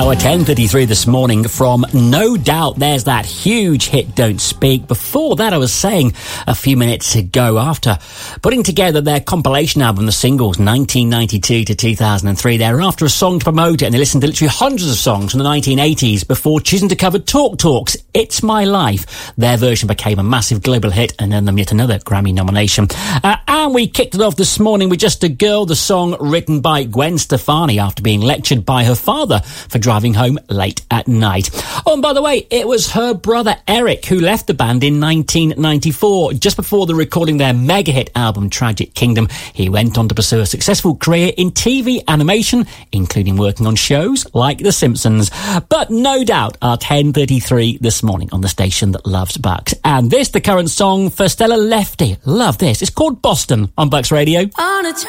Our 10:33 this morning from No Doubt. There's that huge hit, Don't Speak. Before that, I was saying a few minutes ago, after putting together their compilation album, the singles, 1992 to 2003, they're after a song to promote it, and they listened to literally hundreds of songs from the 1980s before choosing to cover Talk Talk's It's My Life. Their version became a massive global hit and earned them yet another Grammy nomination. And we kicked it off this morning with Just a Girl, the song written by Gwen Stefani after being lectured by her father for driving home late at night. Oh, and by the way, it was her brother Eric who left the band in 1994. Just before the recording their mega hit album Tragic Kingdom, he went on to pursue a successful career in TV animation, including working on shows like The Simpsons. But No Doubt are 10:33 this morning on the station that loves Bucks. And this, the current song for Stella Lefty. Love this. It's called Boston on Bucks Radio. On a